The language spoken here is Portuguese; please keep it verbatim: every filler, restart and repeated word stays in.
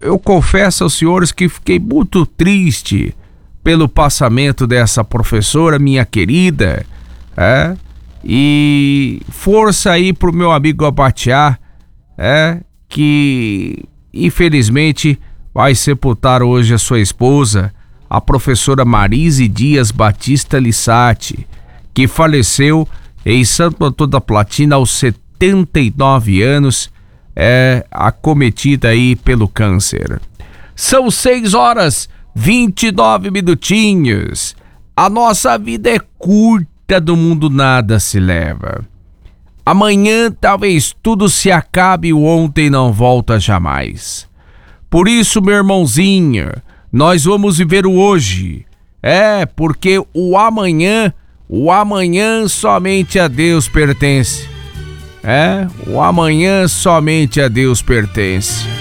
eu confesso aos senhores que fiquei muito triste pelo passamento dessa professora, minha querida, é? E força aí pro meu amigo Abatiá, é? Que infelizmente vai sepultar hoje a sua esposa, a professora Marise Dias Batista Lissati, que faleceu em Santo Antônio da Platina aos setenta e nove anos, é acometida aí pelo câncer. São seis horas vinte e nove minutinhos. A nossa vida é curta, do mundo nada se leva. Amanhã talvez tudo se acabe e o ontem não volta jamais. Por isso, meu irmãozinho, nós vamos viver o hoje. É, porque o amanhã, o amanhã somente a Deus pertence. É, o amanhã somente a Deus pertence.